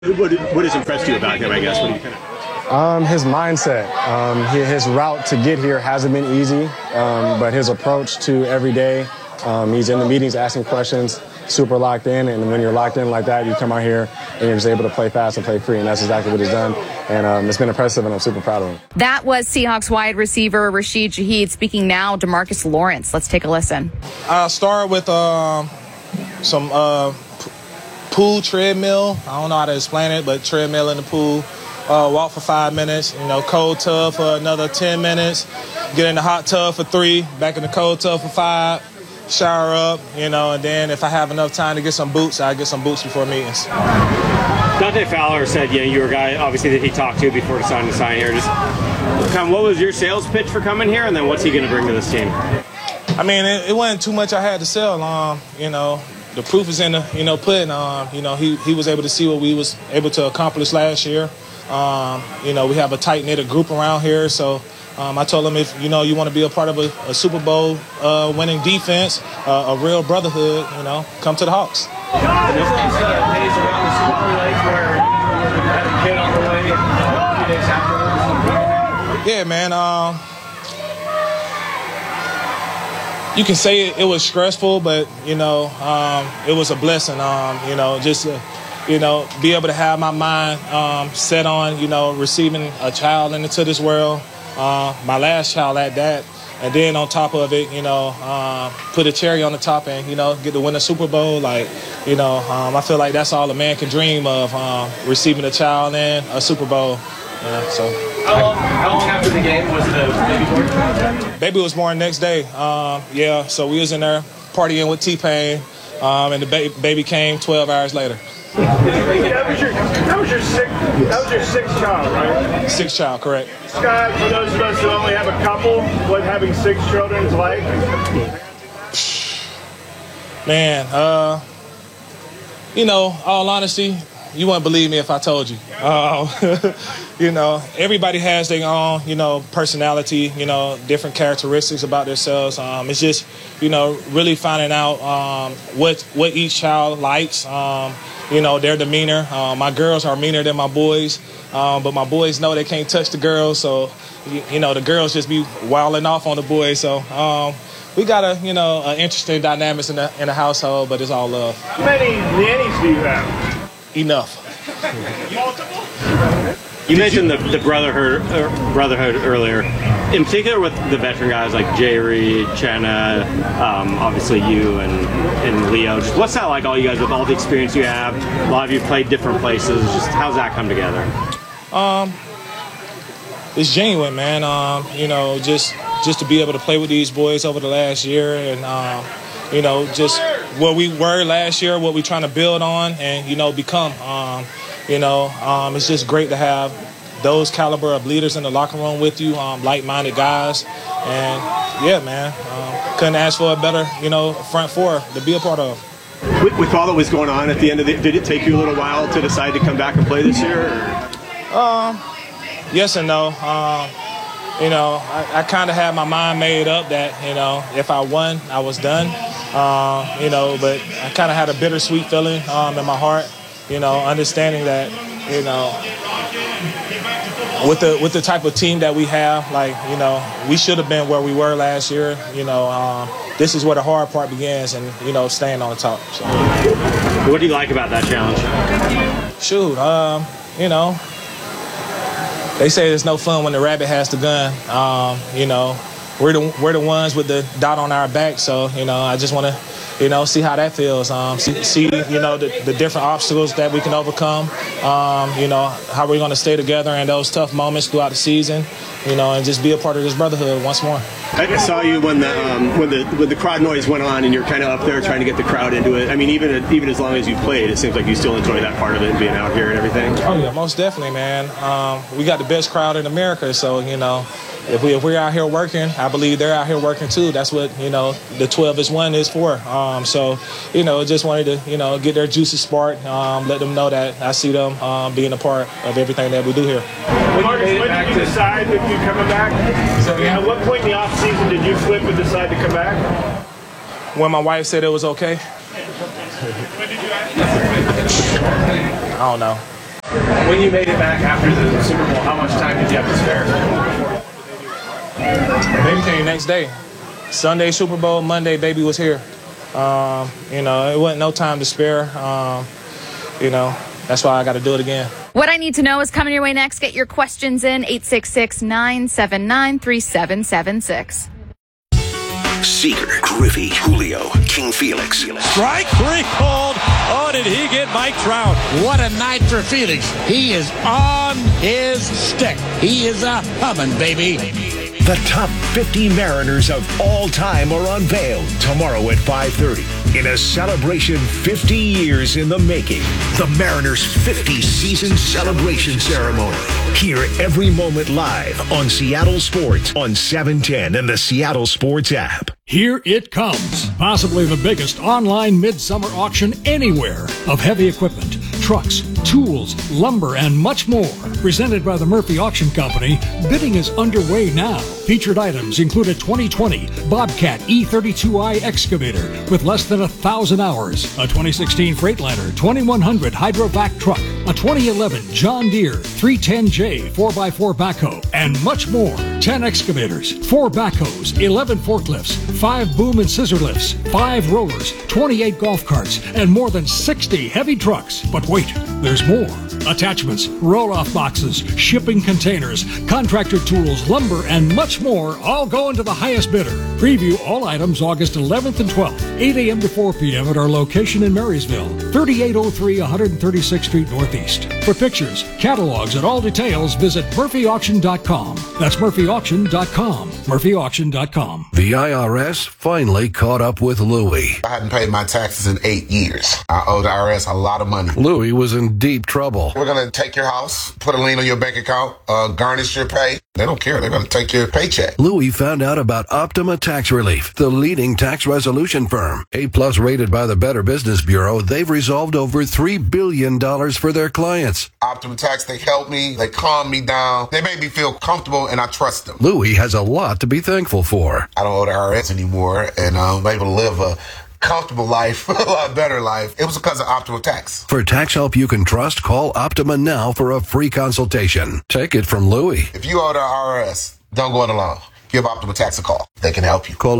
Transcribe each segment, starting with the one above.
What has impressed you about him, I guess? What do you kind of... His mindset. His route to get here hasn't been easy, but his approach to every day, he's in the meetings asking questions, super locked in, and when you're locked in like that, you come out here and you're just able to play fast and play free, and that's exactly what he's done, and it's been impressive, and I'm super proud of him. That was Seahawks wide receiver Rashid Shaheed speaking now. DeMarcus Lawrence. Let's take a listen. I'll start with some pool treadmill. I don't know how to explain it, but treadmill in the pool. Walk for 5 minutes, cold tub for another 10 minutes, get in the hot tub for 3, back in the cold tub for 5, shower up, and then if I have enough time to get some boots, I get some boots before meetings. Dante Fowler said, you were a guy, obviously, that he talked to before deciding to sign here. Just what was your sales pitch for coming here, and then what's he going to bring to this team? I mean, it wasn't too much I had to sell. The proof is in the pudding. He was able to see what we was able to accomplish last year. We have a tight-knit group around here, so I told him if, you want to be a part of a Super Bowl winning defense, a real brotherhood, come to the Hawks. In this case, days around the Super Lake where you had a kid on the way a few days afterwards. Yeah, man. You can say it was stressful, but, it was a blessing, just be able to have my mind set on, receiving a child into this world, my last child at that, and then on top of it, put a cherry on the top and, get to win a Super Bowl. I feel like that's all a man can dream of, receiving a child and a Super Bowl. How long after the game was the baby born? Baby was born next day. So we was in there partying with T-Pain, and the baby came 12 hours later. That was your sixth child, right? Sixth child, correct. Scott, for those of us who only have a couple, what having 6 children is like? Man, all honesty, you wouldn't believe me if I told you. Everybody has their own, personality, different characteristics about themselves. It's just, really finding out what each child likes, their demeanor. My girls are meaner than my boys, but my boys know they can't touch the girls, so, the girls just be wilding off on the boys. So we got an interesting dynamics in the household, but it's all love. How many nannies do you have? Enough. You mentioned the brotherhood earlier, in particular with the veteran guys like Jay Reed, Chenna, obviously you and Leo. Just what's that like, all you guys, with all the experience you have? A lot of you played different places. Just how's that come together? It's genuine, man. Just to be able to play with these boys over the last year, and just where we were last year, what we're trying to build on and, become. It's just great to have those caliber of leaders in the locker room with you, like-minded guys. And, yeah, man, couldn't ask for a better, front four to be a part of. With all that was going on at the end of did it take you a little while to decide to come back and play this year? Yes and no. I kind of had my mind made up that, if I won, I was done. But I kind of had a bittersweet feeling in my heart, understanding that, with the type of team that we have, we should have been where we were last year. This is where the hard part begins, and, staying on the top. So. What do you like about that challenge? Shoot, they say there's no fun when the rabbit has the gun. We're the ones with the dot on our back, so I just want to see how that feels. See the different obstacles that we can overcome. How we're going to stay together in those tough moments throughout the season. And just be a part of this brotherhood once more. I saw you when the crowd noise went on, and you're kind of up there trying to get the crowd into it. I mean, even as long as you played, it seems like you still enjoy that part of it, being out here and everything. Oh yeah, most definitely, man. We got the best crowd in America, so if we're out here working, I believe they're out here working too. That's what the 12 is 1 is for. Just wanted to get their juices sparked, let them know that I see them being a part of everything that we do here. When did you decide if you're coming back? At what point in the offseason did you flip and decide to come back? When my wife said it was okay. When did you ask? I don't know. When you made it back after the Super Bowl, how much time did you have to spare? Baby came next day. Sunday Super Bowl, Monday baby was here. You know, it wasn't no time to spare. You know, that's why I got to do it again. What I Need to Know is coming your way next. Get your questions in 866-979-3776. Seeger, Griffey, Julio, King Felix. Strike three called. Oh, did he get Mike Trout? What a night for Felix. He is on his stick. He is a humming, baby. The top 50 Mariners of all time are unveiled tomorrow at 5:30 in a celebration 50 years in the making. The Mariners' 50 season celebration ceremony. Hear every moment live on Seattle Sports on 710 and the Seattle Sports app. Here it comes, possibly the biggest online midsummer auction anywhere of heavy equipment, trucks, tools, lumber, and much more. Presented by the Murphy Auction Company, bidding is underway now. Featured items include a 2020 Bobcat E32i excavator with less than 1,000 hours, a 2016 Freightliner 2100 Hydrovac truck, a 2011 John Deere 310J 4x4 backhoe, and much more. 10 excavators, 4 backhoes, 11 forklifts, 5 boom and scissor lifts, 5 rollers, 28 golf carts, and more than 60 heavy trucks. But wait, there's more. Attachments, roll-off boxes, shipping containers, contractor tools, lumber, and much more all go into the highest bidder. Preview all items August 11th and 12th, 8 a.m. to 4 p.m. at our location in Marysville, 3803 136th Street Northeast. For pictures, catalogs, and all details, visit murphyauction.com. That's murphyauction.com. murphyauction.com. The IRS finally caught up with Louie. I hadn't paid my taxes in 8 years. I owe the IRS a lot of money. Louie was in deep trouble. We're going to take your house, put a lien on your bank account, garnish your pay. They don't care. They're going to take your paycheck. Louie found out about Optima Tax Relief, the leading tax resolution firm. A-plus rated by the Better Business Bureau, they've resolved over $3 billion for their clients. Optima Tax, they help me. They calm me down. They make me feel comfortable, and I trust them. Louie has a lot to be thankful for. I don't owe the IRS anymore, and I'm able to live a comfortable life, a lot better life. It was because of Optima Tax. For tax help you can trust, call Optima now for a free consultation. Take it from Louie. If you owe the IRS, don't go it alone. Give Optima Tax a call. They can help you. Call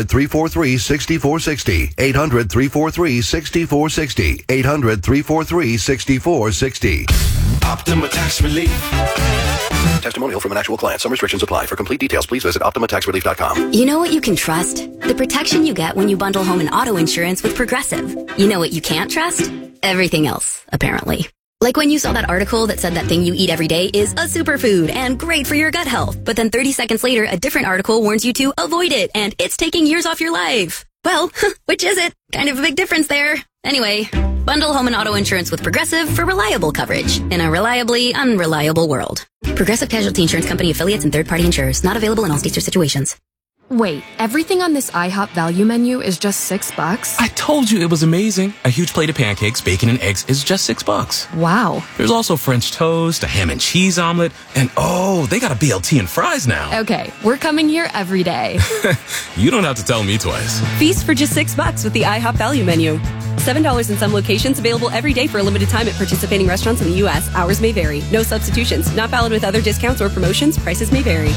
800-343-6460. 800-343-6460. 800-343-6460. Optima Tax Relief. Testimonial from an actual client. Some restrictions apply. For complete details, please visit OptimaTaxRelief.com. You know what you can trust? The protection you get when you bundle home and auto insurance with Progressive. You know what you can't trust? Everything else, apparently. Like when you saw that article that said that thing you eat every day is a superfood and great for your gut health. But then 30 seconds later, a different article warns you to avoid it and it's taking years off your life. Well, which is it? Kind of a big difference there. Anyway, bundle home and auto insurance with Progressive for reliable coverage in a reliably unreliable world. Progressive Casualty Insurance Company affiliates and third-party insurers. Not available in all states or situations. Wait, everything on this IHOP value menu is just $6? I told you it was amazing. A huge plate of pancakes, bacon, and eggs is just $6. Wow. There's also French toast, a ham and cheese omelet, and oh, they got a BLT and fries now. Okay, we're coming here every day. You don't have to tell me twice. Feast for just $6 with the IHOP value menu. $7 in some locations, available every day for a limited time at participating restaurants in the U.S. Hours may vary. No substitutions. Not valid with other discounts or promotions. Prices may vary.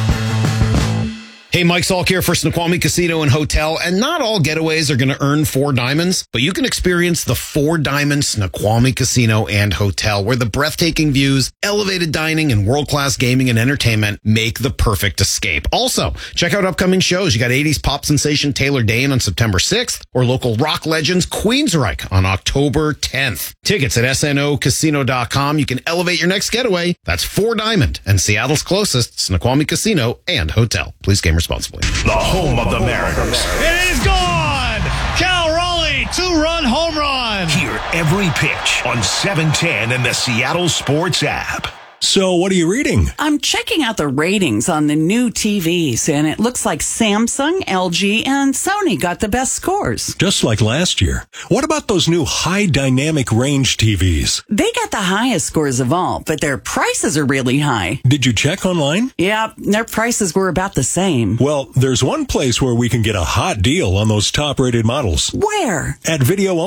Hey, Mike Salk here for Snoqualmie Casino and Hotel, and not all getaways are going to earn 4 diamonds, but you can experience the 4 Diamond Snoqualmie Casino and Hotel, where the breathtaking views, elevated dining, and world-class gaming and entertainment make the perfect escape. Also, check out upcoming shows. You got 80s pop sensation Taylor Dane on September 6th, or local rock legends Queensryche on October 10th. Tickets at snocasino.com. You can elevate your next getaway. That's 4 Diamond and Seattle's closest Snoqualmie Casino and Hotel. Please game responsibly. The home of the Mariners. It is gone! Cal Raleigh, 2-run home run! Hear every pitch on 710 and the Seattle Sports app. So what are you reading? I'm checking out the ratings on the new TVs, and it looks like Samsung, LG, and Sony got the best scores. Just like last year. What about those new high dynamic range TVs? They got the highest scores of all, but their prices are really high. Did you check online? Yeah, their prices were about the same. Well, there's one place where we can get a hot deal on those top-rated models. Where? At Video Only.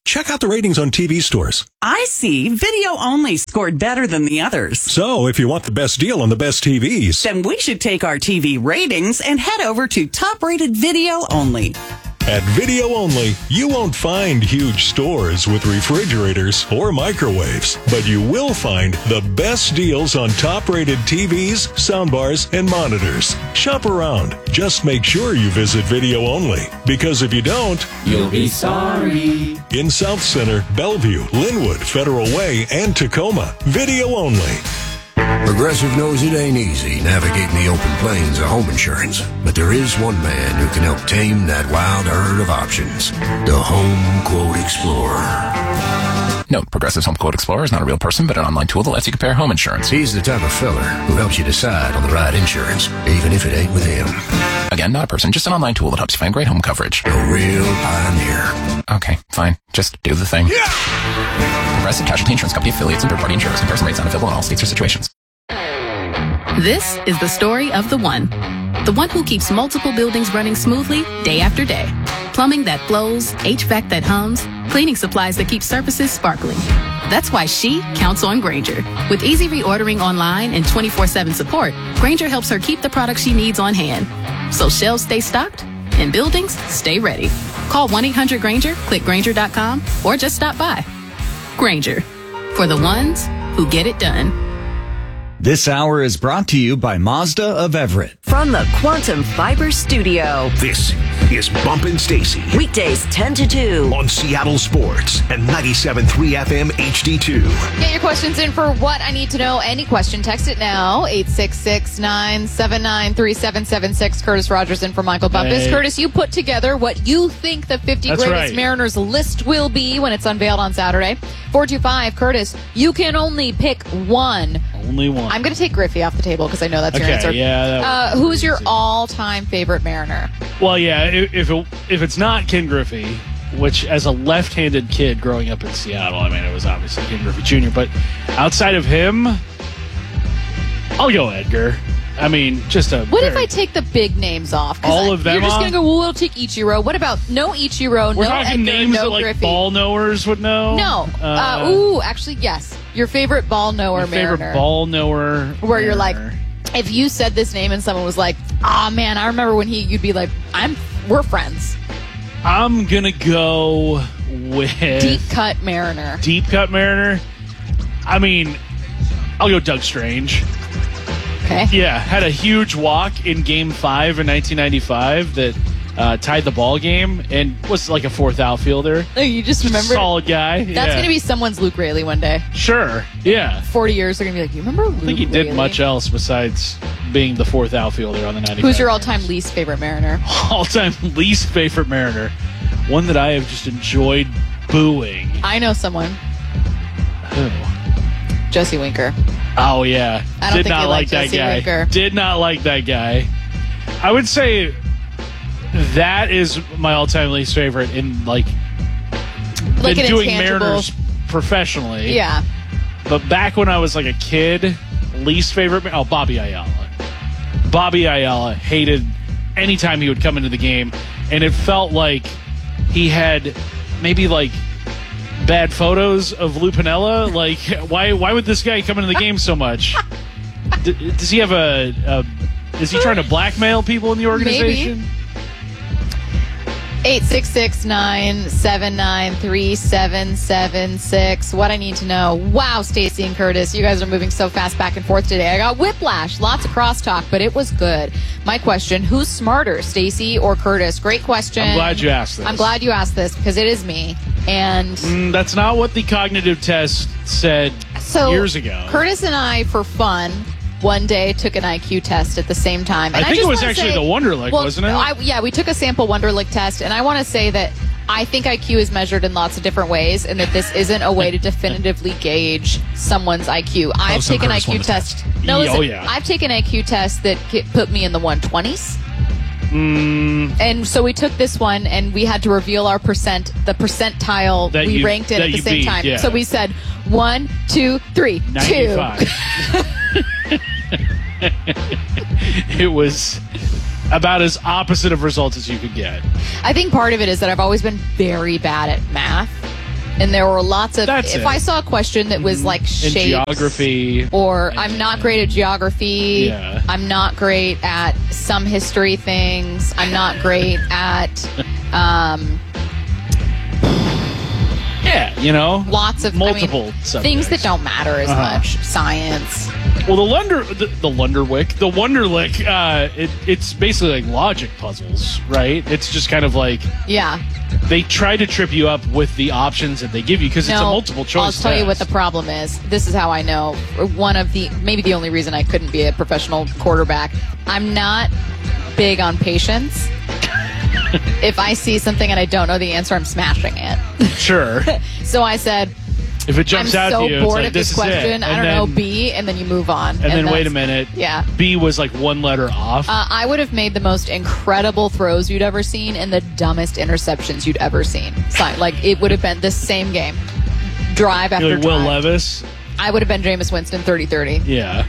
Check out the ratings on TV stores. I see. Video only scored better than the others. So, if you want the best deal on the best TVs, then we should take our TV ratings and head over to top-rated video only. At Video Only, you won't find huge stores with refrigerators or microwaves, but you will find the best deals on top-rated TVs, soundbars, and monitors. Shop around. Just make sure you visit Video Only, because if you don't, you'll be sorry. In South Center, Bellevue, Linwood, Federal Way, and Tacoma, Video Only. Progressive knows it ain't easy navigating the open plains of home insurance, but there is one man who can help tame that wild herd of options. The Home Quote Explorer. Note, Progressive's Home Quote Explorer is not a real person, but an online tool that lets you compare home insurance. He's the type of feller who helps you decide on the right insurance, even if it ain't with him. Again, not a person, just an online tool that helps you find great home coverage. A real pioneer. Okay, fine. Just do the thing. Yeah! Progressive Casualty Insurance Company affiliates and third-party insurers. Comparison rates not available in all states or situations. This is the story of the one who keeps multiple buildings running smoothly day after day. Plumbing that flows, HVAC that hums, cleaning supplies that keep surfaces sparkling. That's why she counts on Grainger. With easy reordering online and 24/7 support, Grainger helps her keep the products she needs on hand. So shelves stay stocked and buildings stay ready. Call 1-800-GRAINGER, click Grainger.com, or just stop by. Grainger, for the ones who get it done. This hour is brought to you by Mazda of Everett. From the Quantum Fiber Studio. This is Bumpin' Stacy. Weekdays 10 to 2. On Seattle Sports and 97.3 FM HD2. Get your questions in for What I Need to Know. Any question, text it now. 866-979-3776. Curtis Rogers in for Michael Bumpus. Hey. Curtis, you put together what you think the 50 That's greatest right. Mariners list will be when it's unveiled on Saturday. 425, Curtis, you can only pick one. Only one. I'm going to take Griffey off the table because I know that's your answer. Yeah. Who's your all-time favorite Mariner? Well, yeah, if it's not Ken Griffey, which as a left-handed kid growing up in Seattle, I mean, it was obviously Ken Griffey Jr., but outside of him, I'll go Edgar. I mean, just a... What if I take the big names off? All of them You're just off? going to go, well, we'll take Ichiro. What about no Ichiro, We're no talking Edgar, names no that, like, Griffey? ball knowers would know? No. Actually, yes. Your favorite ball knower favorite Mariner. ball knower Where you're like, if you said this name and someone was like, man, I remember when you'd be like, we're friends. I'm going to go with... Deep cut Mariner. Deep cut Mariner? I mean, I'll go Doug Strange. Okay. Yeah, had a huge walk in Game 5 in 1995 that tied the ball game and was like a fourth outfielder. Oh, you just remember? Solid guy. That's going to be someone's Luke Raley one day. Sure, yeah. 40 years, they're going to be like, you remember Luke I think he did Raley? much else besides being the fourth outfielder on the 95. Who's your all-time least favorite Mariner? All-time least favorite Mariner? One that I have just enjoyed booing. I know someone. Who? Jesse Winker. Oh, yeah. I don't Did think not you like like that Jesse guy. Winker. Did not like that guy. I would say that is my all-time least favorite in, like Like been an doing intangible- Mariners professionally. Yeah. But back when I was like a kid, least favorite, Bobby Ayala. Bobby Ayala hated anytime he would come into the game, and it felt like he had maybe like bad photos of Lou Piniella. Like, why would this guy come into the game so much? Does he have is he trying to blackmail people in the organization? Maybe. 866-979-3776. What I need to know. Wow, Stacey and Curtis, you guys are moving so fast back and forth today. I got whiplash, lots of crosstalk, but it was good. My question, who's smarter, Stacey or Curtis? Great question. I'm glad you asked this. I'm glad you asked this because it is me. And That's not what the cognitive test said years ago. Curtis and I, for fun, one day took an IQ test at the same time. And I think just it was wanna actually say- the Wonderlic, wasn't it? Yeah, we took a sample Wonderlic test, and I want to say that I think IQ is measured in lots of different ways, and that this isn't a way to definitively gauge someone's IQ. I've taken IQ tests. No, listen, I've taken IQ tests that put me in the 120s. And so we took this one, and we had to reveal our the percentile That we you- ranked it that at the you same beat, time. yeah. So we said 1, 2, 3, 95. 2. It was about as opposite of results as you could get. I think part of it is that I've always been very bad at math. And there were lots of... I saw a question that was like shapes... In geography. Or I'm not great at geography. Yeah. I'm not great at some history things. I'm not great at... yeah, you know. Lots of... multiple subjects. Things that don't matter as much. Science. Well, the Wonderlic, it's basically like logic puzzles, right? It's just kind of like... Yeah. They try to trip you up with the options that they give you because it's a multiple choice. I'll tell you what the problem is. This is how I know. Maybe the only reason I couldn't be a professional quarterback. I'm not big on patience. If I see something and I don't know the answer, I'm smashing it. Sure. So I said, if it jumps out to you, I'm so bored it's like, of this question. I don't know, B, and then you move on. And then wait a minute. Yeah. B was like one letter off. I would have made the most incredible throws you'd ever seen and the dumbest interceptions you'd ever seen. Like, it would have been the same game. Drive after You're like drive. Will Levis? I would have been Jameis Winston 30-30. Yeah.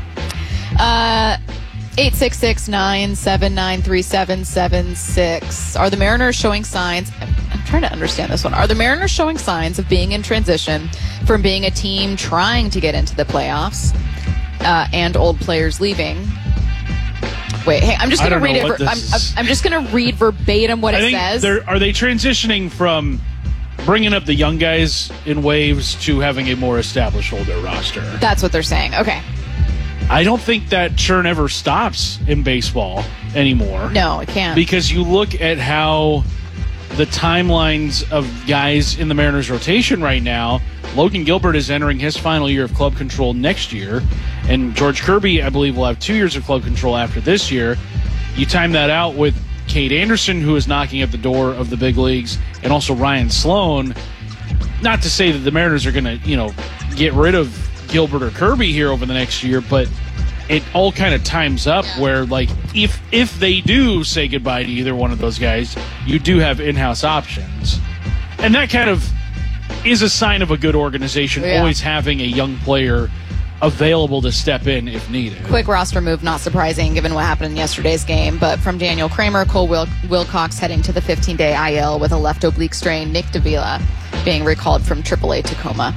866-979-3776. Are the Mariners showing signs... I'm trying to understand this one. Are the Mariners showing signs of being in transition from being a team trying to get into the playoffs and old players leaving? Wait, hey, I'm just going to read it. I'm just going to read verbatim what it says. Are they transitioning from bringing up the young guys in waves to having a more established older roster? That's what they're saying. Okay. I don't think that churn ever stops in baseball anymore. No, it can't. Because you look at how the timelines of guys in the Mariners rotation right now. Logan Gilbert is entering his final year of club control next year, and George Kirby, I believe, will have 2 years of club control after this year. You time that out with Cade Anderson, who is knocking at the door of the big leagues, and also Ryan Sloan. Not to say that the Mariners are going to, get rid of Gilbert or Kirby here over the next year, but it all kind of times up where, like, if they do say goodbye to either one of those guys, you do have in-house options. And that kind of is a sign of a good organization, always having a young player available to step in if needed. Quick roster move, not surprising given what happened in yesterday's game, but from Daniel Kramer, Cole Wilcox heading to the 15-day IL with a left oblique strain, Nick Davila being recalled from AAA Tacoma.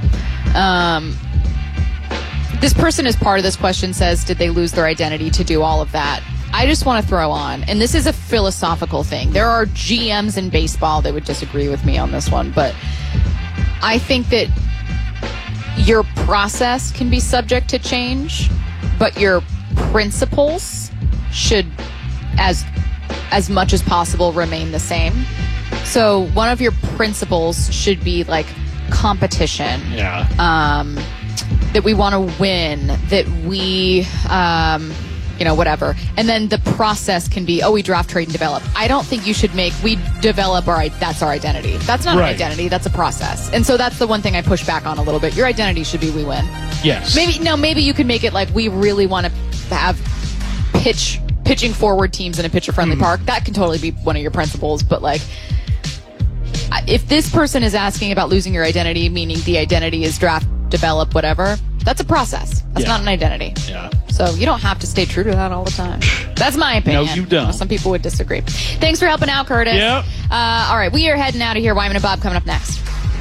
This person as part of this question says, did they lose their identity to do all of that? I just want to throw on, and this is a philosophical thing. There are GMs in baseball that would disagree with me on this one, but I think that your process can be subject to change, but your principles should, as much as possible, remain the same. So one of your principles should be like competition. Yeah. That we want to win, that we, whatever. And then the process can be, we draft, trade, and develop. I don't think you should we develop that's our identity. That's not an identity, that's a process. And so that's the one thing I push back on a little bit. Your identity should be we win. Yes. Maybe you could make it like we really want to have pitching forward teams in a pitcher-friendly park. That can totally be one of your principles, but like, if this person is asking about losing your identity, meaning the identity is draft, develop, whatever, that's a process. That's not an identity. Yeah. So you don't have to stay true to that all the time. That's my opinion. No, you don't. Some people would disagree. Thanks for helping out, Curtis. Yep. All right, we are heading out of here. Wyman and Bob coming up next.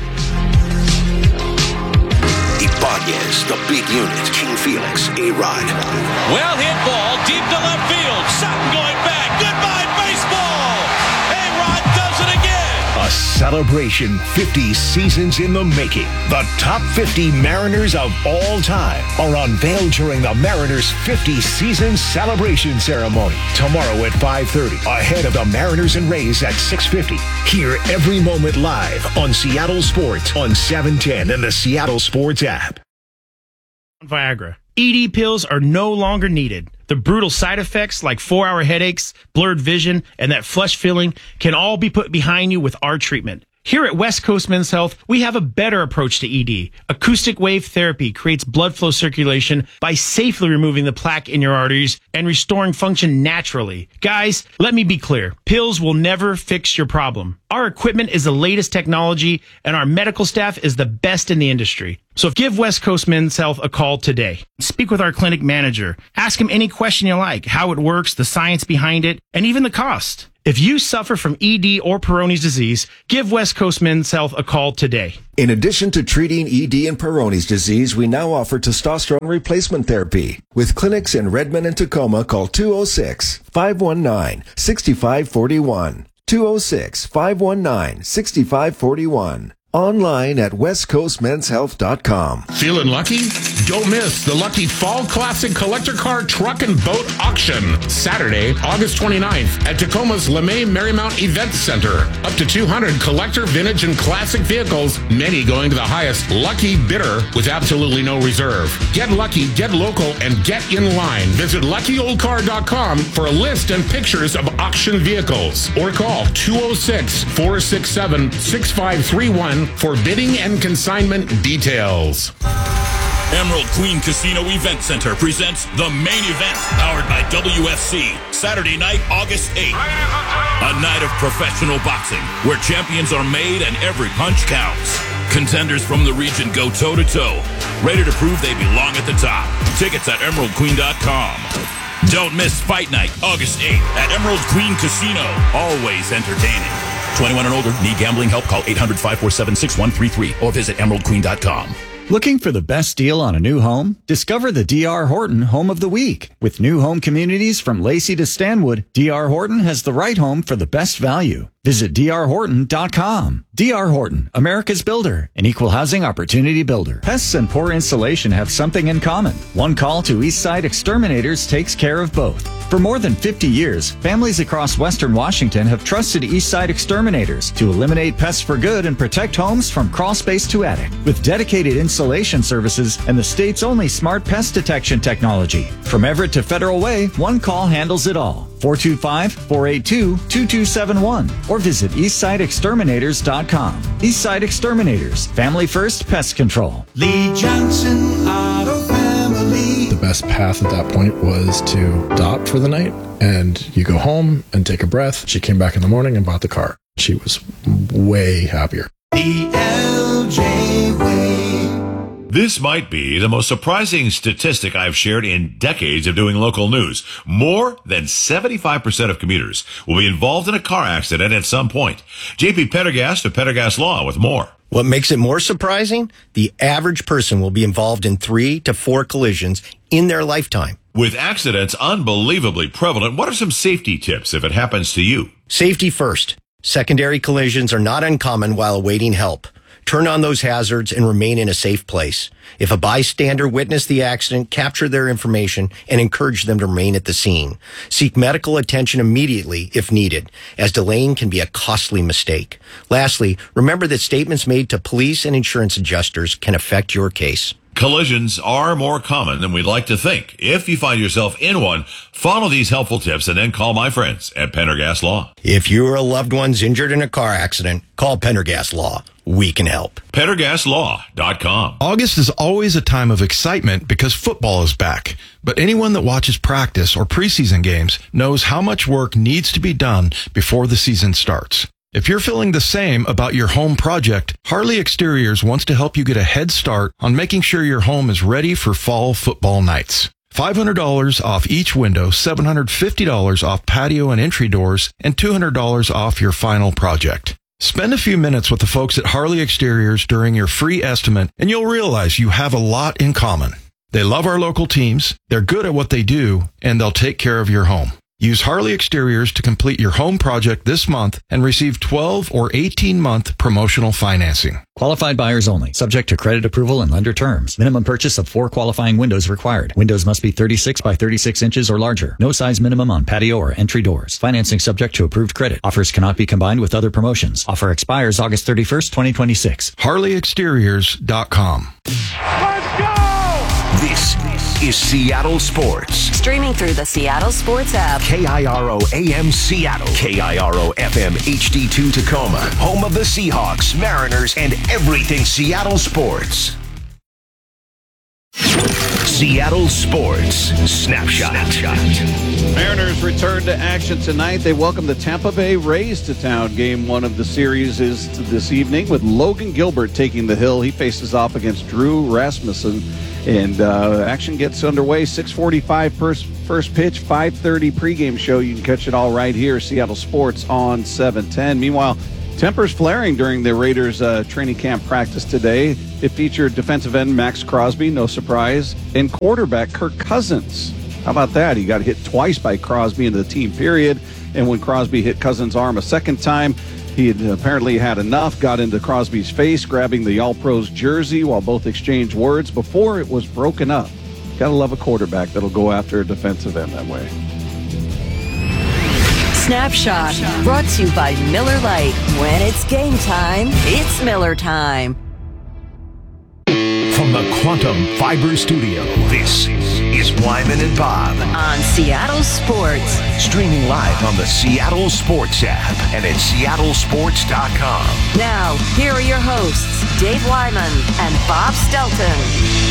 Ibanez, the big unit, King Felix, A-Rod. Well hit ball, deep to left field. Sutton going back. Goodbye, baseball. A-Rod does it again. A celebration 50 seasons in the making. The top 50 Mariners of all time are unveiled during the Mariners 50 season celebration ceremony tomorrow at 5:30, ahead of the Mariners and Rays at 6:50. Hear every moment live on Seattle Sports on 710 and the Seattle Sports app. Viagra. ED pills are no longer needed. The brutal side effects like 4-hour headaches, blurred vision, and that flush feeling can all be put behind you with our treatment. Here at West Coast Men's Health, we have a better approach to ED. Acoustic wave therapy creates blood flow circulation by safely removing the plaque in your arteries and restoring function naturally. Guys, let me be clear. Pills will never fix your problem. Our equipment is the latest technology, and our medical staff is the best in the industry. So give West Coast Men's Health a call today. Speak with our clinic manager. Ask him any question you like, how it works, the science behind it, and even the cost. If you suffer from ED or Peyronie's disease, give West Coast Men's Health a call today. In addition to treating ED and Peyronie's disease, we now offer testosterone replacement therapy. With clinics in Redmond and Tacoma, call 206-519-6541. 206-519-6541. Online at westcoastmenshealth.com. Feeling lucky? Don't miss the Lucky Fall Classic Collector Car Truck and Boat Auction, Saturday, August 29th at Tacoma's LeMay Marymount Event Center. Up to 200 collector, vintage, and classic vehicles, many going to the highest lucky bidder with absolutely no reserve. Get lucky, get local, and get in line. Visit luckyoldcar.com for a list and pictures of auction vehicles. Or call 206-467-6531 for bidding and consignment details. Emerald Queen Casino Event Center presents the main event, powered by WFC, Saturday night, August 8th. A night of professional boxing, where champions are made and every punch counts. Contenders from the region go toe-to-toe, ready to prove they belong at the top. Tickets at emeraldqueen.com. Don't miss Fight Night, August 8th at Emerald Queen Casino. Always entertaining. 21 and older. Need gambling help? Call 800-547-6133 or visit emeraldqueen.com. Looking for the best deal on a new home? Discover the D.R. Horton Home of the Week. With new home communities from Lacey to Stanwood, D.R. Horton has the right home for the best value. Visit drhorton.com. D.R. Horton, America's builder, an equal housing opportunity builder. Pests and poor insulation have something in common. One call to Eastside Exterminators takes care of both. For more than 50 years, families across Western Washington have trusted Eastside Exterminators to eliminate pests for good and protect homes from crawl space to attic. With dedicated insulation services and the state's only smart pest detection technology. From Everett to Federal Way, one call handles it all. 425-482-2271 or visit eastsideexterminators.com. Eastside Exterminators, family first pest control. Lee Johnson Auto Family. The best path at that point was to stop for the night and you go home and take a breath. She came back in the morning and bought the car. She was way happier. The LJ Way. This might be the most surprising statistic I've shared in decades of doing local news. More than 75% of commuters will be involved in a car accident at some point. JP Pendergast of Pendergast Law with more. What makes it more surprising? The average person will be involved in 3 to 4 collisions in their lifetime. With accidents unbelievably prevalent, what are some safety tips if it happens to you? Safety first. Secondary collisions are not uncommon while awaiting help. Turn on those hazards and remain in a safe place. If a bystander witnessed the accident, capture their information and encourage them to remain at the scene. Seek medical attention immediately if needed, as delaying can be a costly mistake. Lastly, remember that statements made to police and insurance adjusters can affect your case. Collisions are more common than we'd like to think. If you find yourself in one, follow these helpful tips and then call my friends at Pendergast Law. If you or a loved one's injured in a car accident, call Pendergast Law. We can help. PendergastLaw.com. August is always a time of excitement because football is back. But anyone that watches practice or preseason games knows how much work needs to be done before the season starts. If you're feeling the same about your home project, Harley Exteriors wants to help you get a head start on making sure your home is ready for fall football nights. $500 off each window, $750 off patio and entry doors, and $200 off your final project. Spend a few minutes with the folks at Harley Exteriors during your free estimate, and you'll realize you have a lot in common. They love our local teams, they're good at what they do, and they'll take care of your home. Use Harley Exteriors to complete your home project this month and receive 12 or 18-month promotional financing. Qualified buyers only. Subject to credit approval and lender terms. Minimum purchase of 4 qualifying windows required. Windows must be 36 by 36 inches or larger. No size minimum on patio or entry doors. Financing subject to approved credit. Offers cannot be combined with other promotions. Offer expires August 31st, 2026. HarleyExteriors.com. Let's go! This is Seattle Sports. Streaming through the Seattle Sports app. KIRO AM Seattle. KIRO FM HD2 Tacoma. Home of the Seahawks, Mariners, and everything Seattle sports. Seattle Sports Snapshot. Mariners return to action tonight. They welcome the Tampa Bay Rays to town. Game 1 of the series is this evening with Logan Gilbert taking the hill. He faces off against Drew Rasmussen. And action gets underway. 6:45 first pitch, 5:30 pregame show. You can catch it all right here, Seattle Sports on 710. Meanwhile, tempers flaring during the Raiders training camp practice today. It featured defensive end Max Crosby, no surprise, and quarterback Kirk Cousins. How about that? He got hit twice by Crosby in the team period, and when Crosby hit Cousins' arm a second time, he had apparently had enough, got into Crosby's face, grabbing the All-Pros jersey while both exchanged words before it was broken up. Gotta love a quarterback that'll go after a defensive end that way. Snapshot, brought to you by Miller Lite. When it's game time, it's Miller time. From the Quantum Fiber Studio, this is Wyman and Bob on Seattle Sports. Streaming live on the Seattle Sports app and at seattlesports.com. Now, here are your hosts, Dave Wyman and Bob Stelton.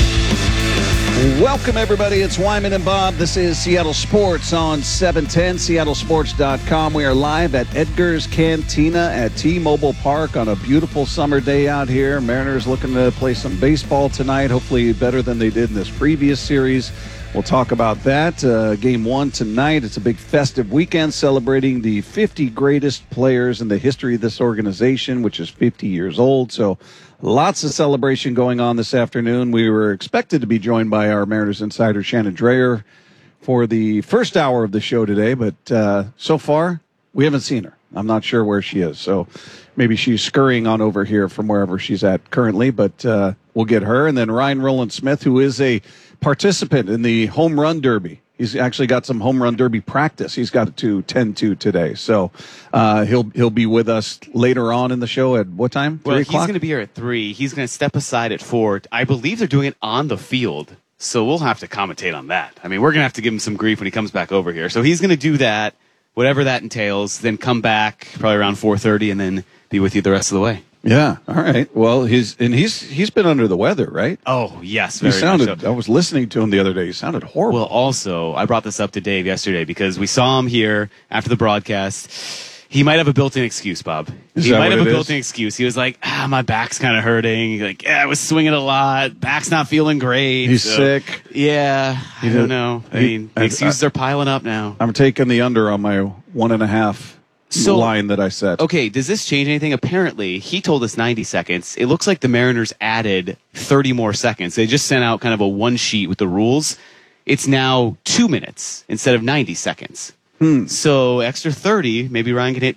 Welcome, everybody. It's Wyman and Bob. This is Seattle Sports on 710, seattlesports.com. We are live at Edgar's Cantina at T-Mobile Park on a beautiful summer day out here. Mariners looking to play some baseball tonight, hopefully better than they did in this previous series. We'll talk about that. Game 1 tonight. It's a big festive weekend celebrating the 50 greatest players in the history of this organization, which is 50 years old. So lots of celebration going on this afternoon. We were expected to be joined by our Mariners insider, Shannon Drayer, for the first hour of the show today, but so far, we haven't seen her. I'm not sure where she is, so maybe she's scurrying on over here from wherever she's at currently, but we'll get her. And then Ryan Rowland-Smith, who is a participant in the Home Run Derby. He's actually got some Home Run Derby practice. He's got to tend to today. So he'll be with us later on in the show at what time? 3 o'clock? He's going to be here at 3. He's going to step aside at 4. I believe they're doing it on the field, so we'll have to commentate on that. I mean, we're going to have to give him some grief when he comes back over here. So he's going to do that, whatever that entails, then come back probably around 4:30 and then be with you the rest of the way. Yeah. All right. Well, he's been under the weather, right? Oh, yes. He sounded. I was listening to him the other day. He sounded horrible. Well, also, I brought this up to Dave yesterday because we saw him here after the broadcast. He might have a built-in excuse, Bob. He might have a built-in excuse. He was like, my back's kind of hurting. Like, I was swinging a lot. Back's not feeling great. He's sick. Yeah. I don't know. I mean, the excuses are piling up now. I'm taking the under on my 1.5. Line that I set. Okay, does this change anything? Apparently, he told us 90 seconds. It looks like the Mariners added 30 more seconds. They just sent out kind of a one sheet with the rules. It's now 2 minutes instead of 90 seconds. So extra 30, maybe Ryan can hit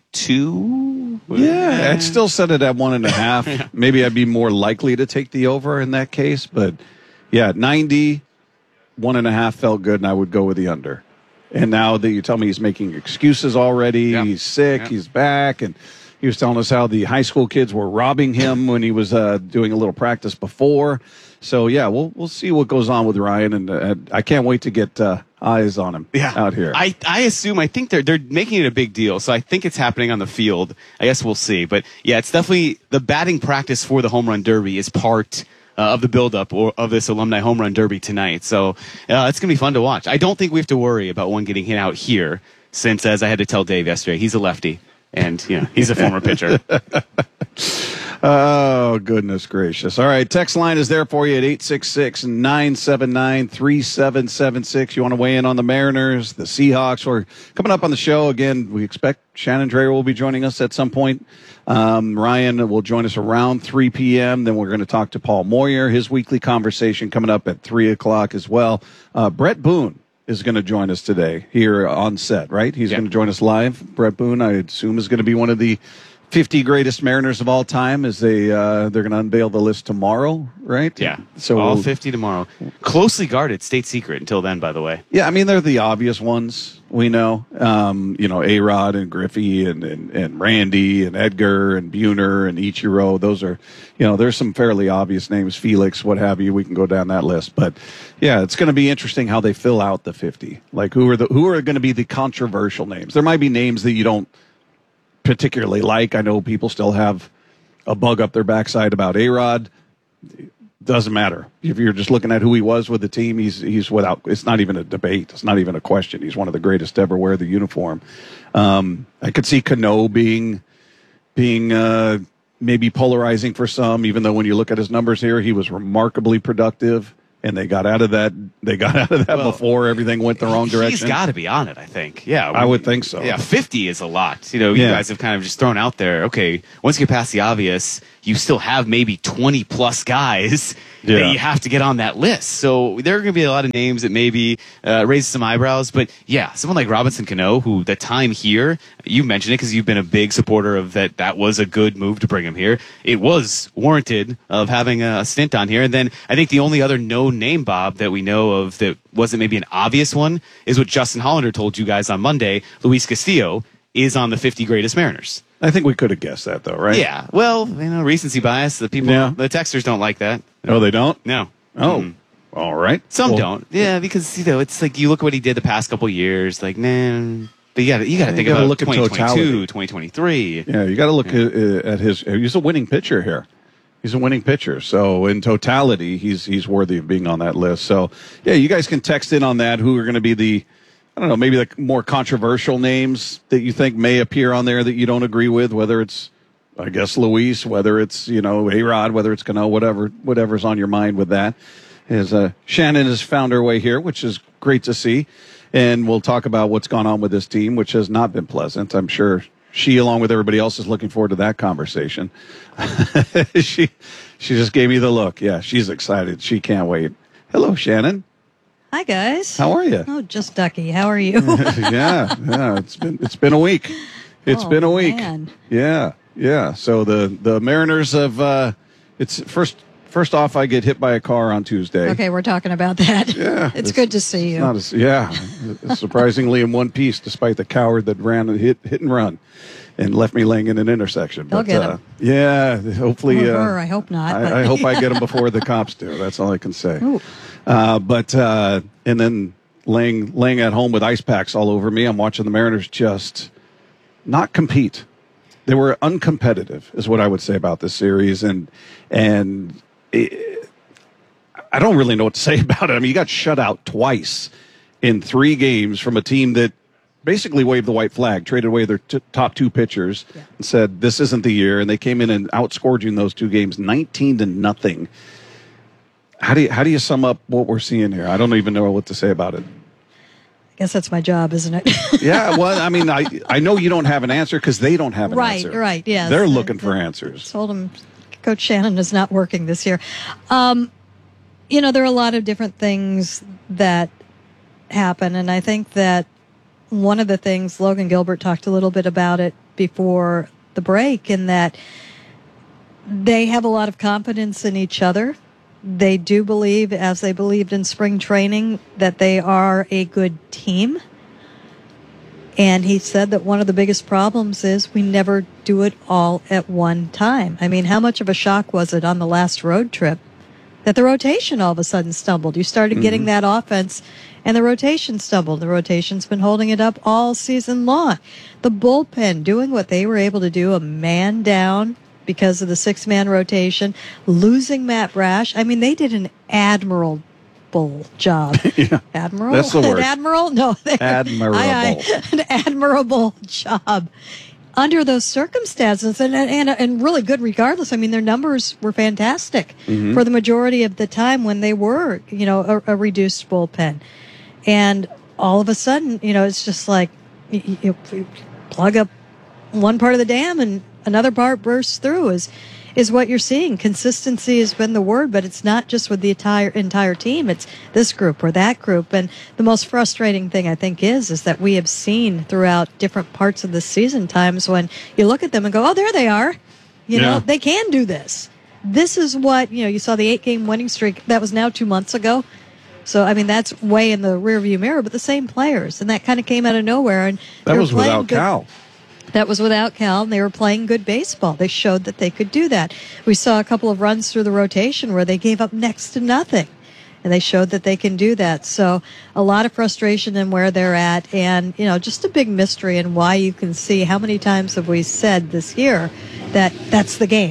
2? Yeah, I'd still set it at 1.5. Yeah. Maybe I'd be more likely to take the over in that case. But yeah, 90, 1.5 felt good, and I would go with the under. And now that you tell me he's making excuses already, he's sick, he's back, and he was telling us how the high school kids were robbing him when he was doing a little practice before. So, yeah, we'll see what goes on with Ryan, and I can't wait to get eyes on him out here. I think they're making it a big deal, so I think it's happening on the field. I guess we'll see. But, yeah, it's definitely the batting practice for the Home Run Derby is part of the buildup of this Alumni Home Run Derby tonight. So it's going to be fun to watch. I don't think we have to worry about one getting hit out here since, as I had to tell Dave yesterday, he's a lefty and he's a former pitcher. Oh, goodness gracious. All right, text line is there for you at 866-979-3776. You want to weigh in on the Mariners, the Seahawks, or coming up on the show, again, we expect Shannon Drayer will be joining us at some point. Ryan will join us around 3 p.m. Then we're going to talk to Paul Moyer, his weekly conversation coming up at 3 o'clock as well. Brett Boone is going to join us today here on set, right? He's going to join us live. Brett Boone, I assume, is going to be one of the 50 greatest Mariners of all time as they're going to unveil the list tomorrow, right? Yeah. So all 50 tomorrow. Closely guarded, state secret until then, by the way. Yeah, I mean, they're the obvious ones we know. A-Rod and Griffey and Randy and Edgar and Buhner and Ichiro. Those are, there's some fairly obvious names, Felix, what have you. We can go down that list. But, yeah, it's going to be interesting how they fill out the 50. Like, who are going to be the controversial names? There might be names that you don't particularly like. I know people still have a bug up their backside about A-Rod. doesn't matter. If you're just looking at who he was with the team, he's without. It's not even a debate. It's not even a question. He's one of the greatest to ever wear the uniform. I could see Cano being maybe polarizing for some, even though when you look at his numbers here, he was remarkably productive. And they got out of that. Before everything went the wrong direction. He's got to be on it, I think. Yeah, I would think so. Yeah, 50 is a lot. You guys have kind of just thrown out there. Okay, once you get past the obvious, you still have maybe 20 plus guys that you have to get on that list. So there are going to be a lot of names that maybe raise some eyebrows. But yeah, someone like Robinson Cano, who the time here, you mentioned it because you've been a big supporter of that. That was a good move to bring him here. It was warranted of having a stint on here. And then I think the only other known name, Bob, that we know of that wasn't maybe an obvious one is what Justin Hollander told you guys on Monday. Luis Castillo is on the 50 greatest Mariners. I think we could have guessed that, though, right? Yeah. Well, recency bias. The people, the texters don't like that. Oh, they don't? No. Oh, all right. Some don't. Yeah, because it's like you look at what he did the past couple years. Like, man, but you got to think about 2022, 2023. Yeah, you got to look at his. He's a winning pitcher here. He's a winning pitcher. So in totality, he's worthy of being on that list. So yeah, you guys can text in on that. Who are going to be the maybe the more controversial names that you think may appear on there that you don't agree with, whether it's, I guess, Luis, whether it's, A-Rod, whether it's Cano, whatever's on your mind with that. Shannon has found her way here, which is great to see. And we'll talk about what's gone on with this team, which has not been pleasant. I'm sure she, along with everybody else, is looking forward to that conversation. She just gave me the look. Yeah, she's excited. She can't wait. Hello, Shannon. Hi, guys. How are you? Oh, just ducky. How are you? yeah. It's been a week. It's been a week. Man. Yeah. So the Mariners have. It's first off, I get hit by a car on Tuesday. Okay, we're talking about that. Yeah, it's good to see you. Surprisingly in one piece, despite the coward that ran and hit and run, and left me laying in an intersection. They'll get him. Yeah, hopefully. I hope not. I hope I get him before the cops do. That's all I can say. And then laying at home with ice packs all over me, I'm watching the Mariners just not compete. They were uncompetitive, is what I would say about this series, and I don't really know what to say about it. I mean, you got shut out twice in 3 games from a team that basically waved the white flag, traded away their top 2 pitchers, and said this isn't the year, and they came in and outscored you in those 2 games 19-0. How do you sum up what we're seeing here? I don't even know what to say about it. I guess that's my job, isn't it? Yeah, well, I mean, I know you don't have an answer because they don't have an answer. Right, yes. They're looking for answers. Told them Coach Shannon is not working this year. There are a lot of different things that happen, and I think that one of the things, Logan Gilbert talked a little bit about it before the break, in that they have a lot of confidence in each other. They do believe, as they believed in spring training, that they are a good team. And he said that one of the biggest problems is we never do it all at one time. I mean, how much of a shock was it on the last road trip that the rotation all of a sudden stumbled? You started getting that offense, and the rotation stumbled. The rotation's been holding it up all season long. The bullpen doing what they were able to do, a man down because of the 6-man rotation, losing Matt Brash. I mean, they did an admirable job. Yeah, Admiral? That's the word. Admiral? No. Admirable. An admirable job under those circumstances, and really good regardless. I mean, their numbers were fantastic for the majority of the time when they were, a reduced bullpen. And all of a sudden, it's just like you plug up one part of the dam and another part bursts through is what you're seeing. Consistency has been the word, but it's not just with the entire team. It's this group or that group. And the most frustrating thing, I think, is that we have seen throughout different parts of the season times when you look at them and go, oh, there they are. They can do this. This is what, you saw the 8-game winning streak. That was now 2 months ago. So, I mean, that's way in the rearview mirror, but the same players. And that kind of came out of nowhere. And that was without Cal. That was without Cal, and they were playing good baseball. They showed that they could do that. We saw a couple of runs through the rotation where they gave up next to nothing, and they showed that they can do that. So a lot of frustration in where they're at, and, just a big mystery in why you can see how many times have we said this year that that's the game.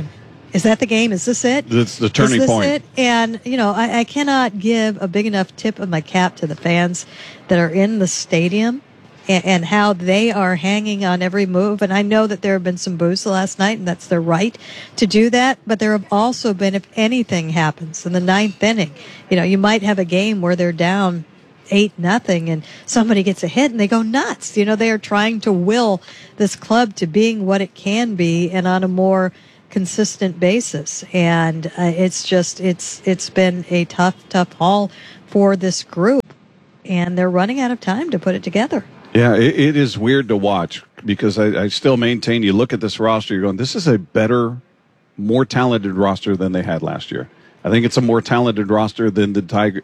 Is that the game? Is this it? It's the turning point. It? And, I cannot give a big enough tip of my cap to the fans that are in the stadium and how they are hanging on every move. And I know that there have been some boos last night, and that's their right to do that. But there have also been, if anything happens in the ninth inning, you might have a game where they're down 8-0 and somebody gets a hit and they go nuts. They are trying to will this club to being what it can be and on a more consistent basis. And it's been a tough haul for this group, and they're running out of time to put it together. Yeah, it is weird to watch because I still maintain, you look at this roster, you're going, this is a better, more talented roster than they had last year. I think it's a more talented roster than the Tigers,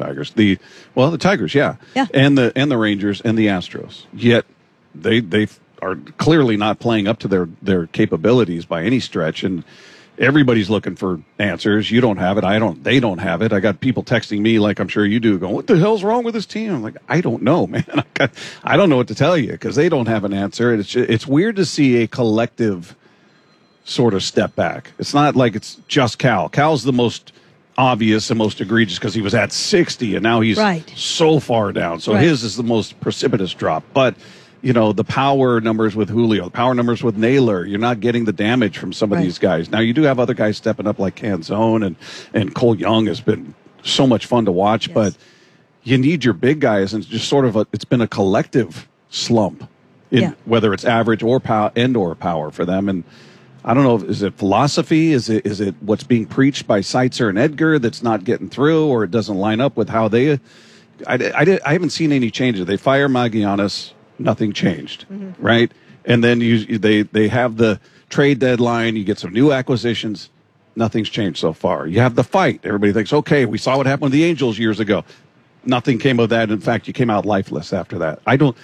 the Tigers, yeah. And the Rangers and the Astros. Yet they are clearly not playing up to their capabilities by any stretch, and everybody's looking for answers. You don't have it. They don't have it. I got people texting me, like I'm sure you do, going, what the hell's wrong with this team? I'm like, I don't know, man. I don't know what to tell you because they don't have an answer. It's weird to see a collective sort of step back. It's not like it's just Cal. Cal's the most obvious and most egregious because he was at 60 and now he's so far down. So his is the most precipitous drop. But the power numbers with Julio, the power numbers with Naylor, you're not getting the damage from some of these guys. Now, you do have other guys stepping up like Canzone, and Cole Young has been so much fun to watch, but you need your big guys, and just sort of it's been a collective slump, whether it's average or power for them. And I don't know, is it philosophy? Is it what's being preached by Seitzer and Edgar that's not getting through, or it doesn't line up with how they I haven't seen any changes. They fire Magianis. Nothing changed, right? And then they have the trade deadline. You get some new acquisitions. Nothing's changed so far. You have the fight. Everybody thinks, okay, we saw what happened with the Angels years ago. Nothing came of that. In fact, you came out lifeless after that.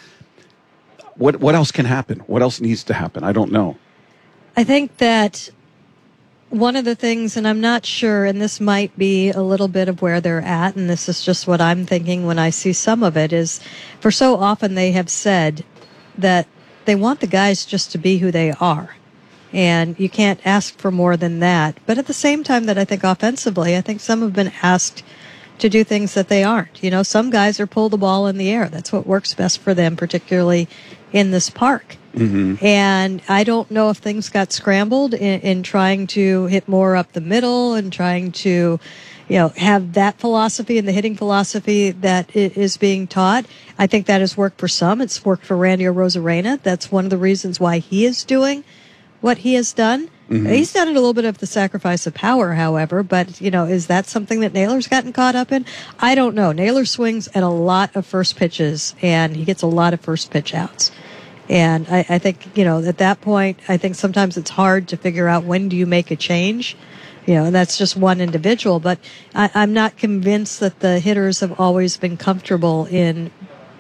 What else can happen? What else needs to happen? I don't know. I think that one of the things, and I'm not sure, and this might be a little bit of where they're at, and this is just what I'm thinking when I see some of it, is for so often they have said that they want the guys just to be who they are. And you can't ask for more than that. But at the same time that I think offensively, I think some have been asked to do things that they aren't. Some guys are pull the ball in the air. That's what works best for them, particularly in this park. And I don't know if things got scrambled in trying to hit more up the middle and trying to, have that philosophy and the hitting philosophy that is being taught. I think that has worked for some. It's worked for Randy Arozarena. That's one of the reasons why he is doing what he has done. He's done it a little bit of the sacrifice of power, however, but, is that something that Naylor's gotten caught up in? I don't know. Naylor swings at a lot of first pitches, and he gets a lot of first pitch outs. And I think, at that point, I think sometimes it's hard to figure out when do you make a change, and that's just one individual. But I'm not convinced that the hitters have always been comfortable in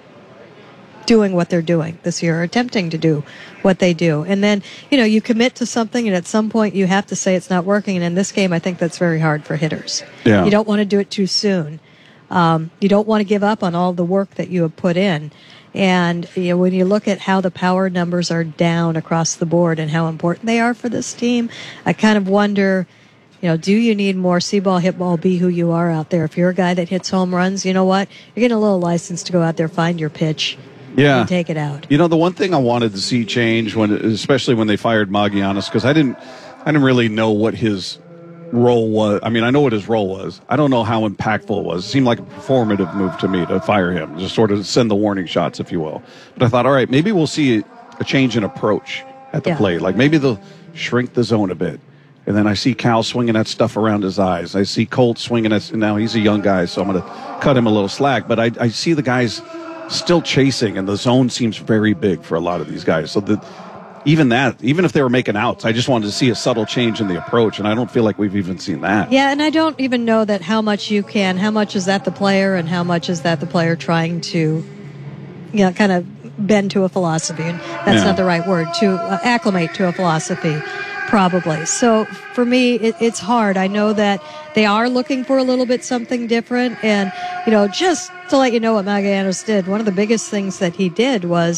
doing what they're doing this year, or attempting to do what they do. And then, you commit to something, and at some point you have to say it's not working. And in this game, I think that's very hard for hitters. Yeah. You don't want to do it too soon. You don't want to give up on all the work that you have put in. And when you look at how the power numbers are down across the board and how important they are for this team, I kind of wonder, do you need more see ball, hit ball, be who you are out there? If you're a guy that hits home runs, you know what? You're getting a little license to go out there, find your pitch, and take it out. The one thing I wanted to see change, especially when they fired Magianis, because I didn't really know what his role was. I mean, I know what his role was. I don't know how impactful it was. It seemed like a performative move to me to fire him, just sort of send the warning shots, if you will. But I thought, all right, maybe we'll see a change in approach at the plate. Like maybe they'll shrink the zone a bit. And then I see Cal swinging that stuff around his eyes. I see Colt swinging it. Now he's a young guy, so I'm going to cut him a little slack. But I see the guys still chasing, and the zone seems very big for a lot of these guys. So even if they were making outs, I just wanted to see a subtle change in the approach, and I don't feel like we've even seen that. Yeah, and I don't even know that how much is that the player, and how much is that the player trying to, kind of bend to a philosophy. And that's not the right word, to acclimate to a philosophy, probably. So for me, it's hard. I know that they are looking for a little bit something different, and, just to let you know what Magallanes did, one of the biggest things that he did was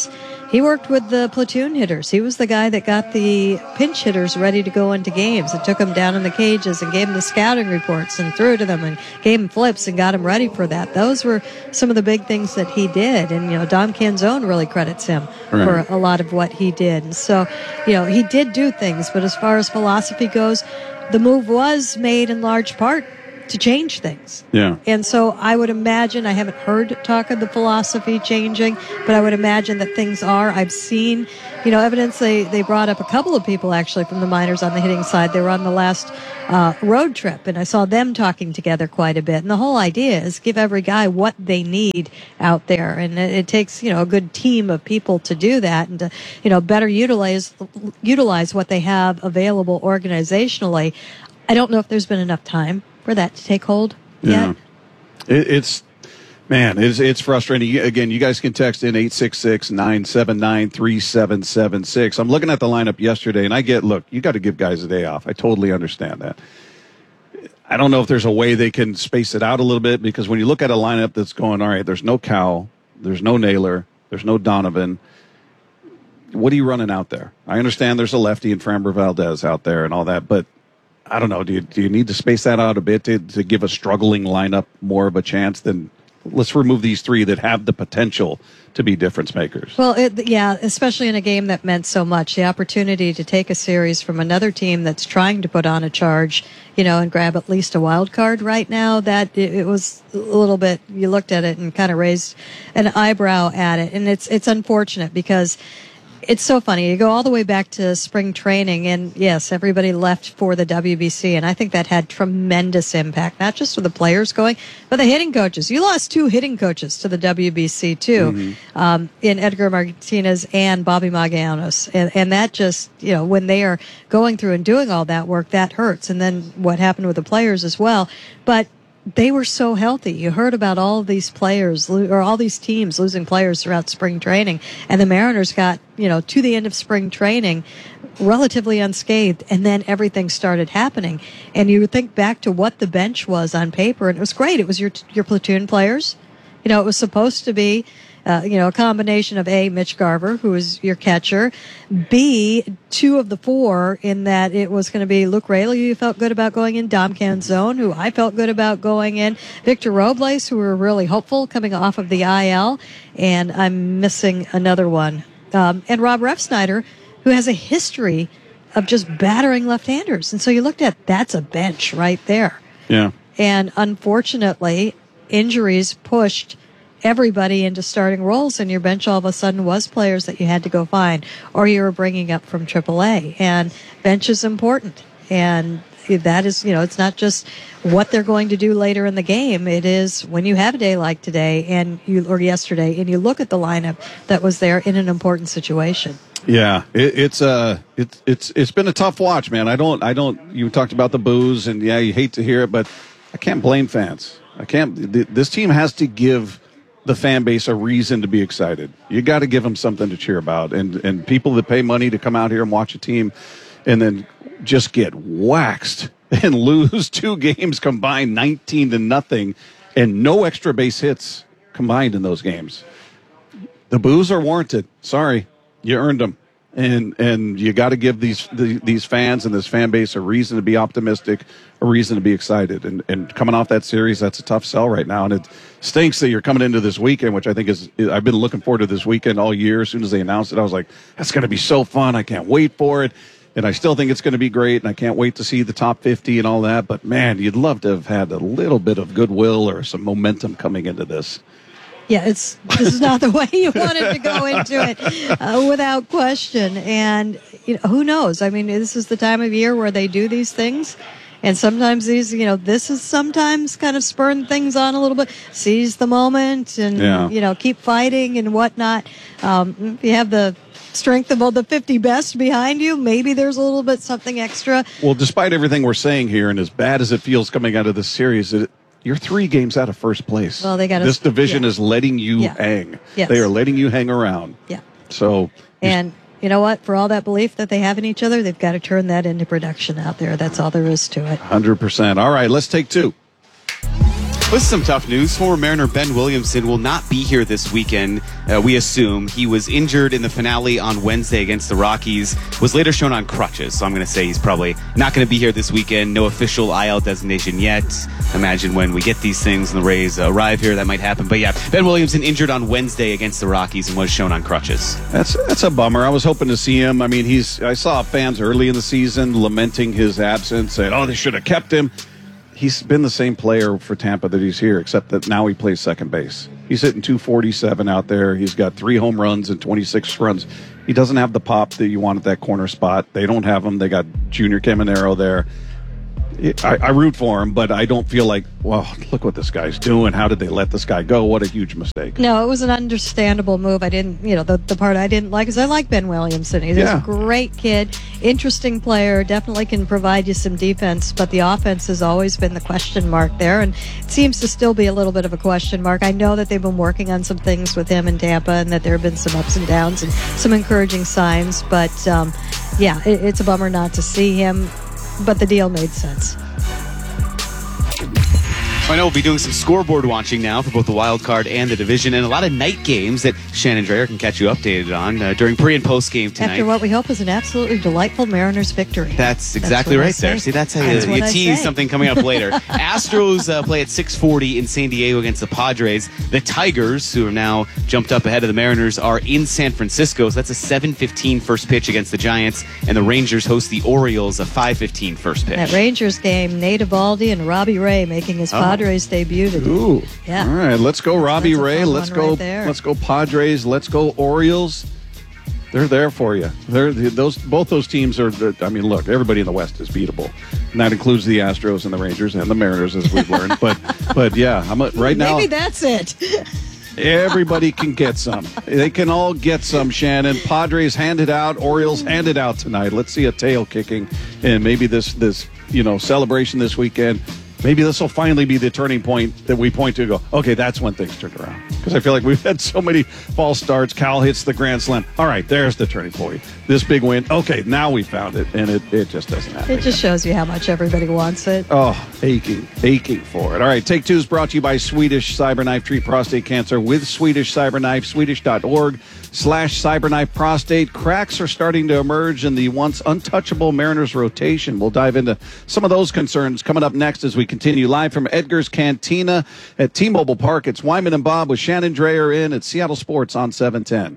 He worked with the platoon hitters. He was the guy that got the pinch hitters ready to go into games and took them down in the cages and gave them the scouting reports and threw to them and gave them flips and got them ready for that. Those were some of the big things that he did. And, Dom Canzone really credits him for a lot of what he did. And so, he did do things. But as far as philosophy goes, the move was made in large part to change things. Yeah. And so I would imagine, I haven't heard talk of the philosophy changing, but I would imagine that things are. I've seen, evidence. They brought up a couple of people actually from the minors on the hitting side. They were on the last road trip, and I saw them talking together quite a bit. And the whole idea is give every guy what they need out there. And it takes, a good team of people to do that and to, better utilize what they have available organizationally. I don't know if there's been enough time for that to take hold yet. It's frustrating. Again, you guys can text in 866-979-3776. I'm looking at the lineup yesterday, and you got to give guys a day off. I totally understand that. I don't know if there's a way they can space it out a little bit, because when you look at a lineup that's going, all right, there's no Cowell, there's no Naylor, there's no Donovan. What are you running out there? I understand there's a lefty and Framber Valdez out there and all that, but I don't know. Do you need to space that out a bit to give a struggling lineup more of a chance than let's remove these three that have the potential to be difference makers? Well, especially in a game that meant so much. The opportunity to take a series from another team that's trying to put on a charge, and grab at least a wild card right now, that it was a little bit, you looked at it and kind of raised an eyebrow at it. And it's unfortunate because it's so funny. You go all the way back to spring training, and yes, everybody left for the WBC, and I think that had tremendous impact, not just for the players going, but the hitting coaches. You lost 2 hitting coaches to the WBC, too, in Edgar Martinez and Bobby Magallanes, and that just, when they are going through and doing all that work, that hurts, and then what happened with the players as well. But they were so healthy. You heard about all of these players or all these teams losing players throughout spring training, and the Mariners got, to the end of spring training relatively unscathed, and then everything started happening. And you think back to what the bench was on paper, and it was great. It was your platoon players. It was supposed to be a combination of A, Mitch Garver, who is your catcher, B, 2 of the 4 in that it was going to be Luke Raley, who you felt good about going in, Dom Canzone, who I felt good about going in, Victor Robles, who were really hopeful coming off of the IL, and I'm missing another one, and Rob Refsnyder, who has a history of just battering left-handers. And so you looked at, that's a bench right there. Yeah. And unfortunately, injuries pushed everybody into starting roles, and your bench all of a sudden was players that you had to go find or you were bringing up from AAA. And bench is important. And that is, it's not just what they're going to do later in the game. It is when you have a day like today or yesterday, and you look at the lineup that was there in an important situation. Yeah, it's been a tough watch, man. You talked about the boos, and yeah, you hate to hear it, but I can't blame fans. This team has to give the fan base a reason to be excited. You got to give them something to cheer about, and people that pay money to come out here and watch a team and then just get waxed and lose 2 games combined 19-0 and no extra base hits combined in those games. The boos are warranted. Sorry, you earned them. And you got to give these fans and this fan base a reason to be optimistic, a reason to be excited. And coming off that series, that's a tough sell right now. And it stinks that you're coming into this weekend, which I think I've been looking forward to this weekend all year. As soon as they announced it, I was like, that's going to be so fun. I can't wait for it. And I still think it's going to be great. And I can't wait to see the top 50 and all that. But man, you'd love to have had a little bit of goodwill or some momentum coming into this. Yeah, this is not the way you wanted to go into it, without question. And who knows? I mean, this is the time of year where they do these things. And sometimes this is sometimes kind of spurring things on a little bit, seize the moment and, keep fighting and whatnot. If you have the strength of all the 50 best behind you, maybe there's a little bit something extra. Well, despite everything we're saying here, and as bad as it feels coming out of this series, you're 3 games out of first place. Well, this division is letting you hang. Yes. They are letting you hang around. Yeah. So. And you know what? For all that belief that they have in each other, they've got to turn that into production out there. That's all there is to it. 100%. All right, let's take 2. This is some tough news. Former Mariner Ben Williamson will not be here this weekend, we assume. He was injured in the finale on Wednesday against the Rockies, was later shown on crutches, so I'm going to say he's probably not going to be here this weekend. No official IL designation yet. Imagine when we get these things and the Rays arrive here, that might happen. But yeah, Ben Williamson injured on Wednesday against the Rockies and was shown on crutches. That's a bummer. I was hoping to see him. I mean, I saw fans early in the season lamenting his absence, saying, "Oh, they should have kept him." He's been the same player for Tampa that he's here, except that now he plays second base. He's hitting 247 out there. He's got 3 home runs and 26 runs. He doesn't have the pop that you want at that corner spot. They don't have him. They got Junior Caminero there. I root for him, but I don't feel like, well, look what this guy's doing. How did they let this guy go? What a huge mistake. No, it was an understandable move. I didn't, the part I didn't like is I like Ben Williamson. He's a great kid, interesting player, definitely can provide you some defense, but the offense has always been the question mark there, and it seems to still be a little bit of a question mark. I know that they've been working on some things with him in Tampa and that there have been some ups and downs and some encouraging signs, but it's a bummer not to see him. But the deal made sense. I know we'll be doing some scoreboard watching now for both the wild card and the division, and a lot of night games that Shannon Drayer can catch you updated on during pre- and post-game tonight. After what we hope is an absolutely delightful Mariners victory. That's exactly right there. See, that's how you tease something coming up later. Astros play at 6:40 in San Diego against the Padres. The Tigers, who are now jumped up ahead of the Mariners, are in San Francisco. So that's a 7:15 first pitch against the Giants, and the Rangers host the Orioles, a 5:15 first pitch. That Rangers game, Nate Eovaldi and Robbie Ray making his Padres debut today. Ooh. Yeah. All right, let's go Robbie Ray. Let's go Padres. Let's go Orioles. They're there for you. Both those teams are. Look, everybody in the West is beatable, and that includes the Astros and the Rangers and the Mariners, as we've learned. but yeah, right now. Maybe that's it. Everybody can get some. They can all get some, Shannon. Padres handed out. Orioles handed out tonight. Let's see a tail kicking, and maybe this celebration this weekend. Maybe this will finally be the turning point that we point to and go, okay, that's when things turned around. Because I feel like we've had so many false starts. Cal hits the grand slam. All right, there's the turning point. This big win. Okay, now we found it, and it just doesn't happen. It just shows you how much everybody wants it. Oh, aching for it. All right, Take Two is brought to you by Swedish Cyberknife. Treat prostate cancer with Swedish Cyberknife. Swedish.org/Cyberknife Prostate. Cracks are starting to emerge in the once untouchable Mariners rotation. We'll dive into some of those concerns coming up next as we continue live from Edgar's Cantina at T-Mobile Park. It's Wyman and Bob with Shannon Drayer in at Seattle Sports on 710.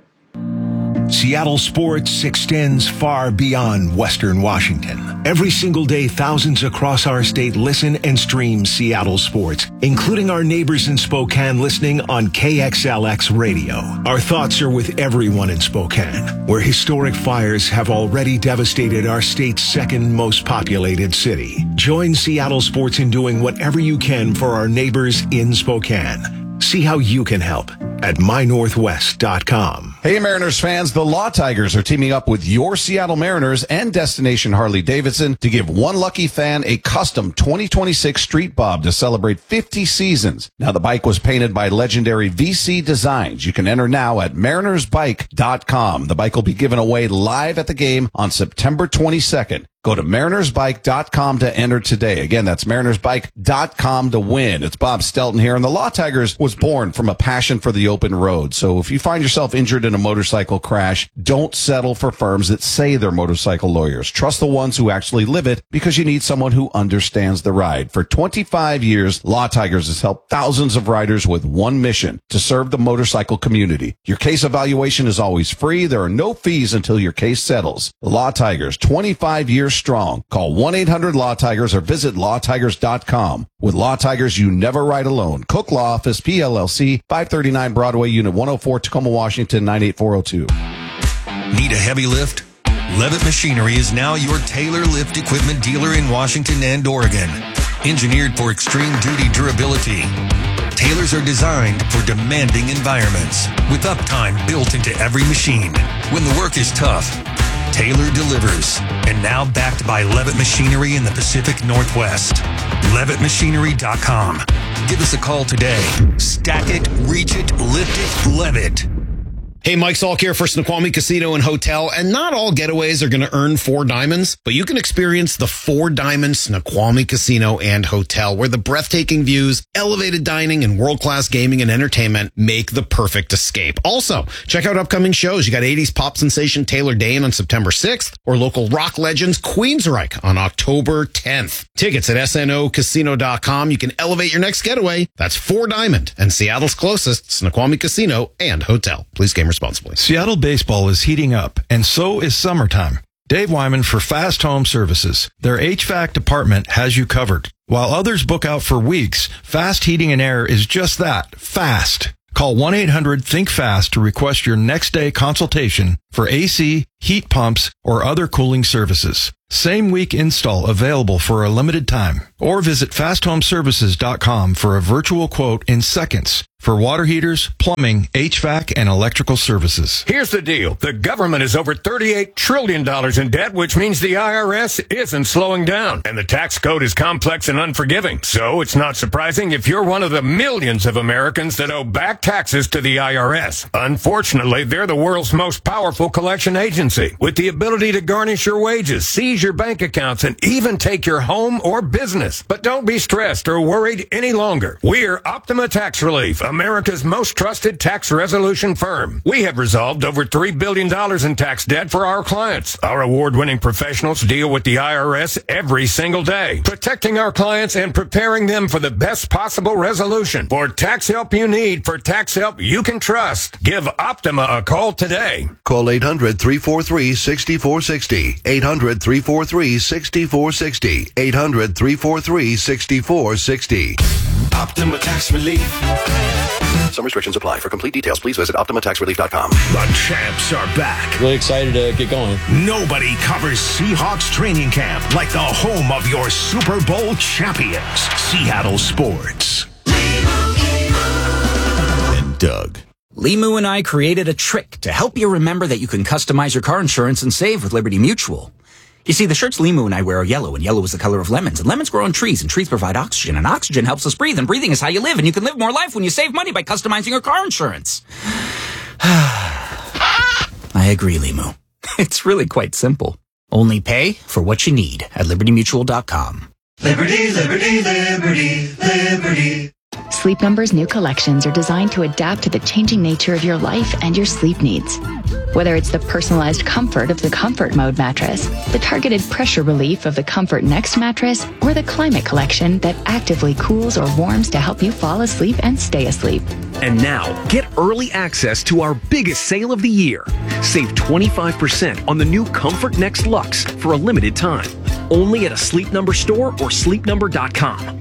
Seattle Sports extends far beyond Western Washington. Every single day, thousands across our state listen and stream Seattle Sports, including our neighbors in Spokane listening on KXLX Radio. Our thoughts are with everyone in Spokane, where historic fires have already devastated our state's second most populated city. Join Seattle Sports in doing whatever you can for our neighbors in Spokane. See how you can help at mynorthwest.com. Hey, Mariners fans, the Law Tigers are teaming up with your Seattle Mariners and Destination Harley-Davidson to give one lucky fan a custom 2026 Street Bob to celebrate 50 seasons. Now, the bike was painted by legendary VC Designs. You can enter now at marinersbike.com. The bike will be given away live at the game on September 22nd. Go to marinersbike.com to enter today. Again, that's marinersbike.com to win. It's Bob Stelton here, and the Law Tigers was born from a passion for the open road. So if you find yourself injured in a motorcycle crash, don't settle for firms that say they're motorcycle lawyers. Trust the ones who actually live it, because you need someone who understands the ride. For 25 years, Law Tigers has helped thousands of riders with one mission: to serve the motorcycle community. Your case evaluation is always free. There are no fees until your case settles. The Law Tigers, 25 years strong. Call 1-800-LAW-TIGERS or visit lawtigers.com. With Law Tigers, you never ride alone. Cook Law Office, PLLC, 539 Broadway, Unit 104, Tacoma, Washington, 98402. Need a heavy lift? Levitt Machinery is now your Taylor lift equipment dealer in Washington and Oregon. Engineered for extreme duty durability, Taylors are designed for demanding environments, with uptime built into every machine. When the work is tough, Taylor delivers, and now backed by Levitt Machinery in the Pacific Northwest. LevittMachinery.com. Give us a call today. Stack it, reach it, lift it, Levitt. Hey, Mike Salk here for Snoqualmie Casino and Hotel, and not all getaways are going to earn 4 diamonds, but you can experience the 4 Diamond Snoqualmie Casino and Hotel, where the breathtaking views, elevated dining, and world-class gaming and entertainment make the perfect escape. Also, check out upcoming shows. You got 80s pop sensation Taylor Dane on September 6th, or local rock legends Queensryche on October 10th. Tickets at snocasino.com. You can elevate your next getaway. That's 4 Diamond and Seattle's closest Snoqualmie Casino and Hotel. Please game responsibly. Seattle baseball is heating up, and so is summertime. Dave Wyman for Fast Home Services. Their HVAC department has you covered. While others book out for weeks, Fast Heating and Air is just that, fast. Call 1-800-THINK-FAST to request your next-day consultation for AC, heat pumps, or other cooling services. Same week install available for a limited time. Or visit fasthomeservices.com for a virtual quote in seconds for water heaters, plumbing, HVAC, and electrical services. Here's the deal. The government is over $38 trillion in debt, which means the IRS isn't slowing down. And the tax code is complex and unforgiving. So it's not surprising if you're one of the millions of Americans that owe back taxes to the IRS. Unfortunately, they're the world's most powerful collection agency, with the ability to garnish your wages, seize your bank accounts, and even take your home or business. But don't be stressed or worried any longer. We're Optima Tax Relief, America's most trusted tax resolution firm. We have resolved over $3 billion in tax debt for our clients. Our award-winning professionals deal with the IRS every single day, protecting our clients and preparing them for the best possible resolution. For tax help you need, for tax help you can trust, give Optima a call today. Call 800-343-6460. 800-343-6460. 800-343-6460. Optima Tax Relief. Some restrictions apply. For complete details, please visit OptimaTaxRelief.com. The champs are back. Really excited to get going. Nobody covers Seahawks training camp like the home of your Super Bowl champions. Seattle Sports. And Doug. Limu and I created a trick to help you remember that you can customize your car insurance and save with Liberty Mutual. You see, the shirts Limu and I wear are yellow, and yellow is the color of lemons, and lemons grow on trees, and trees provide oxygen, and oxygen helps us breathe, and breathing is how you live, and you can live more life when you save money by customizing your car insurance. I agree, Limu. It's really quite simple. Only pay for what you need at LibertyMutual.com. Liberty, liberty, liberty, liberty. Sleep Number's new collections are designed to adapt to the changing nature of your life and your sleep needs. Whether it's the personalized comfort of the Comfort Mode mattress, the targeted pressure relief of the Comfort Next mattress, or the Climate Collection that actively cools or warms to help you fall asleep and stay asleep. And now, get early access to our biggest sale of the year. Save 25% on the new Comfort Next Luxe for a limited time. Only at a Sleep Number store or sleepnumber.com.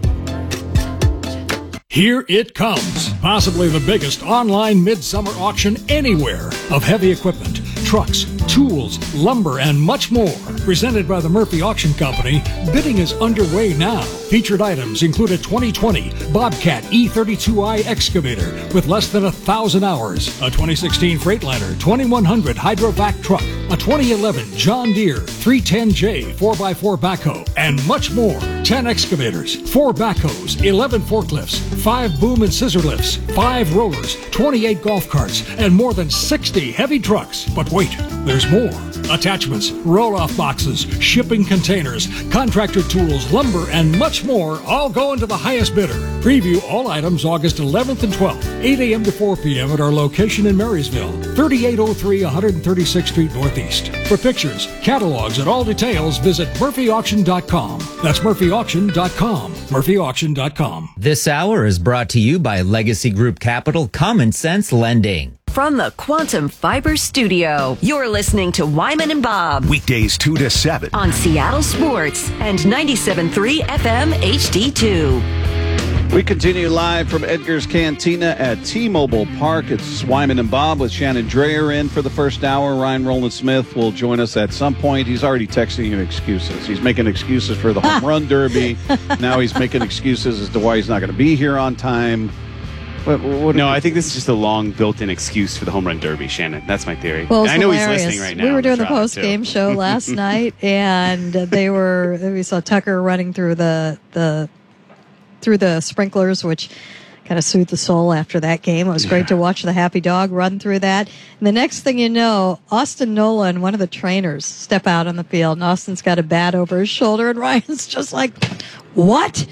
Here it comes, possibly the biggest online midsummer auction anywhere of heavy equipment, trucks, tools, lumber, and much more. Presented by the Murphy Auction Company, bidding is underway now. Featured items include a 2020 Bobcat E32i excavator with less than 1,000 hours, a 2016 Freightliner 2100 Hydrovac truck, a 2011 John Deere 310J 4x4 backhoe, and much more. 10 excavators, 4 backhoes, 11 forklifts, 5 boom and scissor lifts, 5 rollers, 28 golf carts, and more than 60 heavy trucks. But wait, there's more. Attachments, roll-off boxes, shipping containers, contractor tools, lumber, and much more all go into the highest bidder. Preview all items August 11th and 12th, 8 a.m. to 4 p.m. at our location in Marysville, 3803 136th Street Northeast. For pictures, catalogs, and all details, visit murphyauction.com. That's murphyauction.com. murphyauction.com. This hour is brought to you by Legacy Group Capital Common Sense Lending. From the Quantum Fiber Studio, you're listening to Wyman and Bob. Weekdays 2 to 7. On Seattle Sports and 97.3 FM HD2. We continue live from Edgar's Cantina at T-Mobile Park. It's Wyman and Bob with Shannon Dreyer in for the first hour. Ryan Rowland-Smith will join us at some point. He's already texting you excuses. He's making excuses for the home run derby. Now he's making excuses as to why he's not going to be here on time. No, I think this is just a long built-in excuse for the home run derby, Shannon. That's my theory. Well, I know hilarious. He's listening right now. We were doing the post-game show last night, and we saw Tucker running through the sprinklers, which kind of soothed the soul after that game. It was great to watch the happy dog run through that. And the next thing you know, Austin Nola, one of the trainers, step out on the field, and Austin's got a bat over his shoulder, and Ryan's just like, what?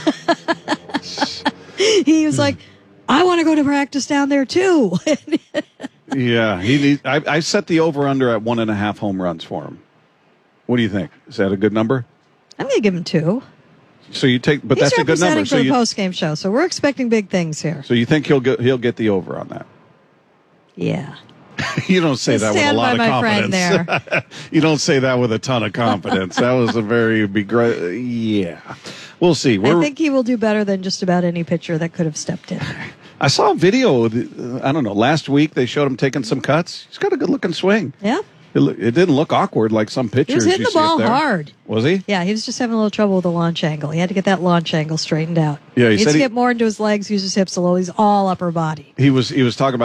He was like, I want to go to practice down there too. Yeah, I set the over-under at 1.5 home runs for him. What do you think? Is that a good number? I'm going to give him 2. So you take, but He's that's a good number. representing for the post-game show, so we're expecting big things here. So you think he'll get the over on that? Yeah. You don't say that with a lot of confidence. There. You don't say that with a ton of confidence. That was a very big. Yeah, we'll see. I think he will do better than just about any pitcher that could have stepped in. I saw a video. I don't know. Last week they showed him taking some cuts. He's got a good-looking swing. Yeah. It didn't look awkward like some pitchers. He was hitting the ball hard. Was he? Yeah, he was just having a little trouble with the launch angle. He had to get that launch angle straightened out. Yeah, he needs to get more into his legs, use his hips a little. He's all upper body. He was talking about